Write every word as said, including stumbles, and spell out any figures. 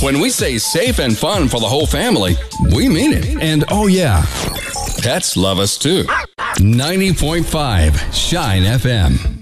When we say safe and fun for the whole family, we mean it. And oh yeah, pets love us too. ninety point five Shine F M.